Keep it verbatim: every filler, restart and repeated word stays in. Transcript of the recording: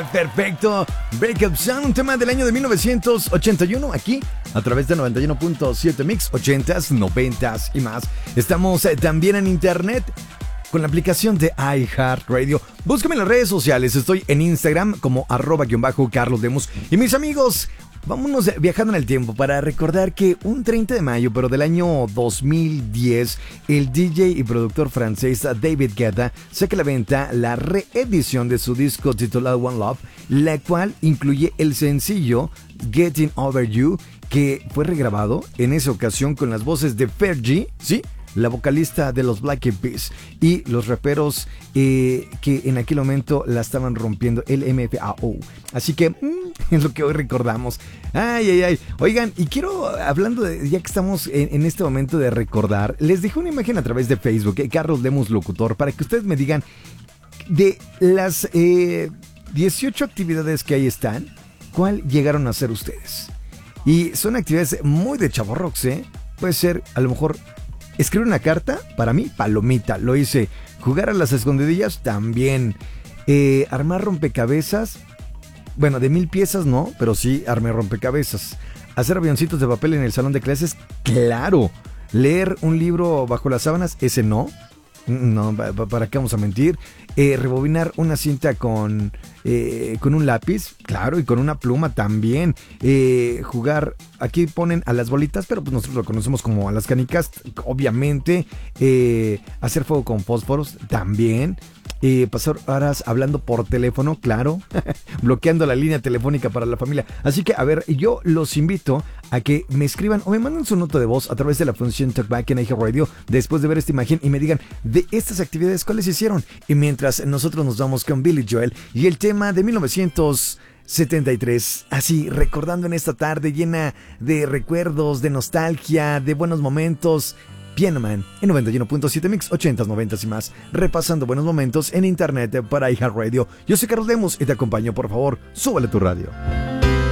perfecto. Break Up Sound, un tema del año de mil novecientos ochenta y uno, aquí a través de noventa y uno punto siete Mix, ochentas, noventas y más. Estamos eh, también en internet con la aplicación de iHeartRadio. Búscame en las redes sociales, estoy en Instagram como arroba guión bajo Carlos Lemus. Y mis amigos, vámonos viajando en el tiempo para recordar que un treinta de mayo, pero del año dos mil diez, el D J y productor francés David Guetta saca a la venta la reedición de su disco titulado One Love, la cual incluye el sencillo Getting Over You, que fue regrabado en esa ocasión con las voces de Fergie, ¿sí?, la vocalista de los Black Eyed Peas, y los raperos eh, que en aquel momento la estaban rompiendo, el M F A O. Así que mmm, es lo que hoy recordamos. Ay, ay, ay. Oigan, y quiero, hablando de, ya que estamos en, en este momento de recordar, les dejo una imagen a través de Facebook, eh, Carlos Lemus Locutor, para que ustedes me digan de las eh, dieciocho actividades que ahí están, ¿cuál llegaron a hacer ustedes? Y son actividades muy de chavorrox, ¿eh? Puede ser, a lo mejor, escribir una carta, para mí, palomita, lo hice. Jugar a las escondidillas, también. Eh, armar rompecabezas, bueno, de mil piezas no, pero sí armé rompecabezas. Hacer avioncitos de papel en el salón de clases, claro. Leer un libro bajo las sábanas, ese no. No, ¿para qué vamos a mentir? Eh, rebobinar una cinta con, eh, con un lápiz, claro, y con una pluma también. Eh, jugar, aquí ponen a las bolitas, pero pues nosotros lo conocemos como a las canicas, obviamente. Eh, hacer fuego con fósforos, también. Eh, pasar horas hablando por teléfono, claro, bloqueando la línea telefónica para la familia. Así que, a ver, yo los invito a que me escriban o me manden su nota de voz a través de la función Talkback en iHeartRadio después de ver esta imagen y me digan de estas actividades cuáles hicieron. Y mientras nosotros nos vamos con Billy Joel y el tema de mil novecientos setenta y tres, así recordando en esta tarde llena de recuerdos, de nostalgia, de buenos momentos. Piano Man en noventa y uno punto siete Mix, ochentas, noventas y más, repasando buenos momentos en internet para iHeartRadio. Yo soy Carlos Lemus y te acompaño, por favor, súbale tu radio.